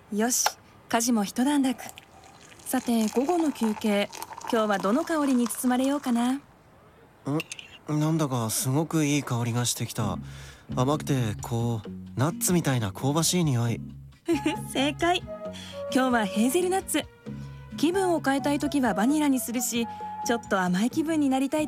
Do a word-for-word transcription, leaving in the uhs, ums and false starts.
よし、家事も一段落。さて午後の休憩、今日はどの香りに包まれようかな。 んなんだかすごくいい香りがしてきた。甘くてこうナッツみたいな香ばしい匂い。 正解。今日はヘーゼルナッツ。気分を変えたい時はバニラにするし、ちょっと甘い気分になりたい